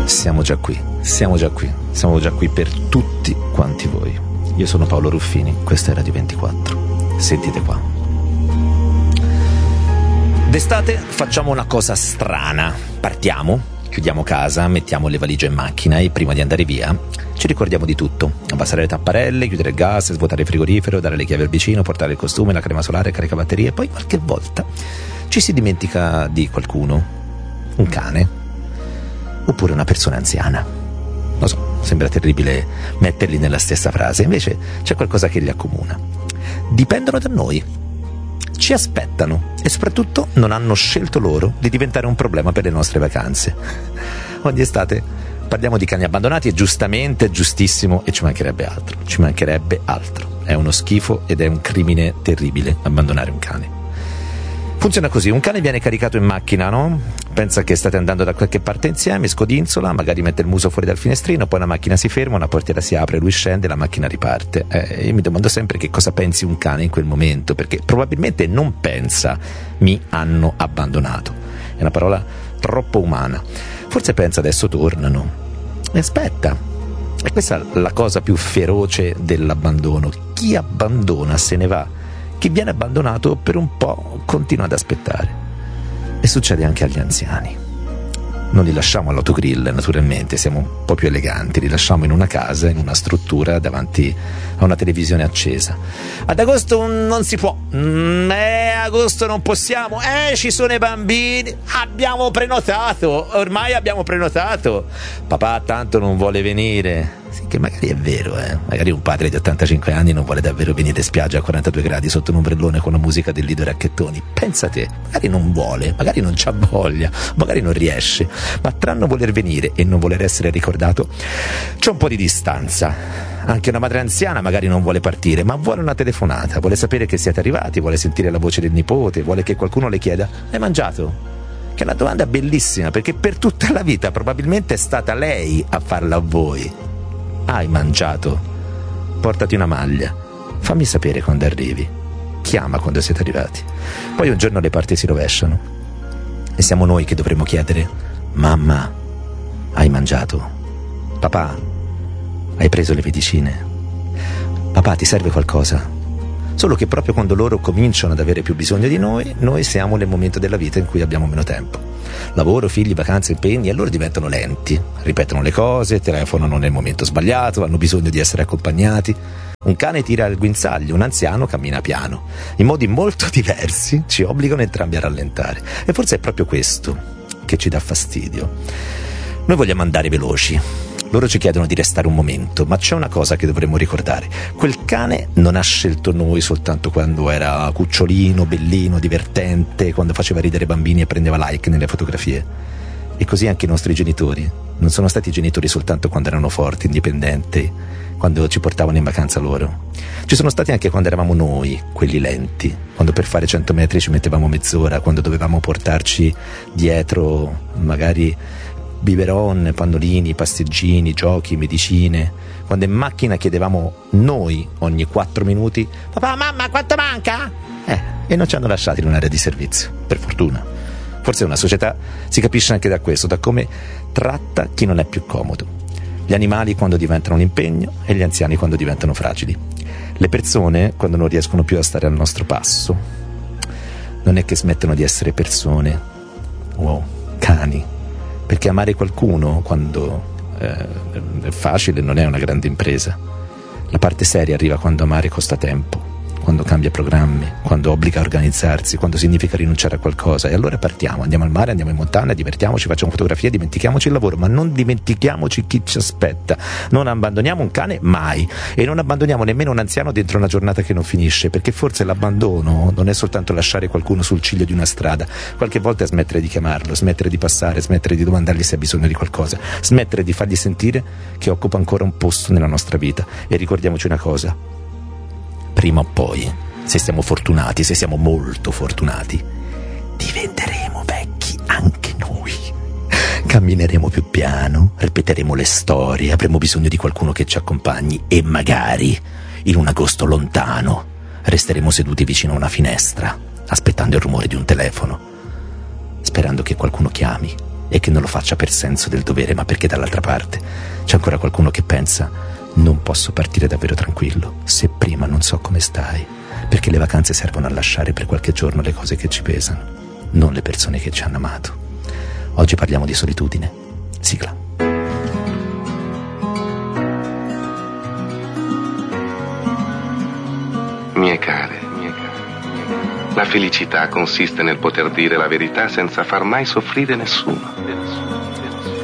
Siamo già qui per tutti quanti voi. Io sono Paolo Ruffini, questa è Radio 24. Sentite qua. D'estate facciamo una cosa strana. Partiamo, chiudiamo casa, mettiamo le valigie in macchina e prima di andare via ci ricordiamo di tutto. Abbassare le tapparelle, chiudere il gas, svuotare il frigorifero, dare le chiavi al vicino, portare il costume, la crema solare, caricabatterie. Poi qualche volta ci si dimentica di qualcuno. Un cane, oppure una persona anziana. Lo so, sembra terribile metterli nella stessa frase, invece c'è qualcosa che li accomuna. Dipendono da noi, ci aspettano e soprattutto non hanno scelto loro di diventare un problema per le nostre vacanze. Ogni estate parliamo di cani abbandonati e giustamente, giustissimo, e ci mancherebbe altro. È uno schifo ed è un crimine terribile abbandonare un cane. Funziona così: un cane viene caricato in macchina, no? Pensa che state andando da qualche parte insieme, scodinzola, magari mette il muso fuori dal finestrino, poi la macchina si ferma, una portiera si apre, lui scende e la macchina riparte. Io mi domando sempre che cosa pensi un cane in quel momento, perché probabilmente non pensa mi hanno abbandonato. È una parola troppo umana. Forse pensa adesso tornano. E aspetta. E questa è la cosa più feroce dell'abbandono. Chi abbandona se ne va. Chi viene abbandonato per un po' continua ad aspettare. E succede anche agli anziani. Non li lasciamo all'autogrill, naturalmente, siamo un po' più eleganti, li lasciamo in una casa, in una struttura, davanti a una televisione accesa. Ad agosto non si può, agosto non possiamo, ci sono i bambini, ormai abbiamo prenotato, papà tanto non vuole venire. Sì, che magari è vero, magari un padre di 85 anni non vuole davvero venire in spiaggia a 42 gradi sotto un ombrellone con la musica del Lido Racchettoni. Pensa te, magari non vuole, magari non c'ha voglia, magari non riesce, ma tra non voler venire e non voler essere ricordato c'è un po' di distanza. Anche una madre anziana magari non vuole partire, ma vuole una telefonata, vuole sapere che siete arrivati, vuole sentire la voce del nipote, vuole che qualcuno le chieda: hai mangiato? Che è una domanda bellissima, perché per tutta la vita probabilmente è stata lei a farla a voi. Hai mangiato? Portati una maglia, fammi sapere quando arrivi, chiama quando siete arrivati. Poi un giorno le parti si rovesciano e siamo noi che dovremmo chiedere: mamma, hai mangiato? Papà, hai preso le medicine? Papà, ti serve qualcosa? Solo che proprio quando loro cominciano ad avere più bisogno di noi siamo nel momento della vita in cui abbiamo meno tempo. Lavoro, figli, vacanze, impegni, e loro diventano lenti, ripetono le cose, telefonano nel momento sbagliato, hanno bisogno di essere accompagnati. Un cane tira il guinzaglio, un anziano cammina piano. In modi molto diversi ci obbligano entrambi a rallentare. E forse è proprio questo che ci dà fastidio. Noi vogliamo andare veloci. Loro ci chiedono di restare un momento, ma c'è una cosa che dovremmo ricordare: quel cane non ha scelto noi soltanto quando era cucciolino, bellino, divertente, quando faceva ridere i bambini e prendeva like nelle fotografie. E così anche i nostri genitori non sono stati genitori soltanto quando erano forti, indipendenti, quando ci portavano in vacanza loro. Ci sono stati anche quando eravamo noi, quelli lenti, quando per fare 100 metri ci mettevamo mezz'ora, quando dovevamo portarci dietro magari biberon, pannolini, pastiggini, giochi, medicine, quando in macchina chiedevamo noi ogni 4 minuti: papà, mamma, quanto manca? E non ci hanno lasciati in un'area di servizio, per fortuna. Forse una società si capisce anche da questo, da come tratta chi non è più comodo. Gli animali quando diventano un impegno e gli anziani quando diventano fragili. Le persone quando non riescono più a stare al nostro passo. Non è che smettono di essere persone o cani. Perché amare qualcuno quando è facile non è una grande impresa. La parte seria arriva quando amare costa tempo, quando cambia programmi, quando obbliga a organizzarsi, quando significa rinunciare a qualcosa. E allora partiamo, andiamo al mare, andiamo in montagna, divertiamoci, facciamo fotografie, dimentichiamoci il lavoro, ma non dimentichiamoci chi ci aspetta. Non abbandoniamo un cane mai, e non abbandoniamo nemmeno un anziano dentro una giornata che non finisce, perché forse l'abbandono non è soltanto lasciare qualcuno sul ciglio di una strada. Qualche volta è smettere di chiamarlo, smettere di passare, smettere di domandargli se ha bisogno di qualcosa, smettere di fargli sentire che occupa ancora un posto nella nostra vita. E ricordiamoci una cosa: prima o poi, se siamo fortunati, se siamo molto fortunati, diventeremo vecchi anche noi. Cammineremo più piano, ripeteremo le storie, avremo bisogno di qualcuno che ci accompagni e magari, in un agosto lontano, resteremo seduti vicino a una finestra, aspettando il rumore di un telefono, sperando che qualcuno chiami e che non lo faccia per senso del dovere, ma perché dall'altra parte c'è ancora qualcuno che pensa: non posso partire davvero tranquillo se prima non so come stai, perché le vacanze servono a lasciare per qualche giorno le cose che ci pesano, non le persone che ci hanno amato. Oggi parliamo di solitudine. Sigla. Mie care, la felicità consiste nel poter dire la verità senza far mai soffrire nessuno.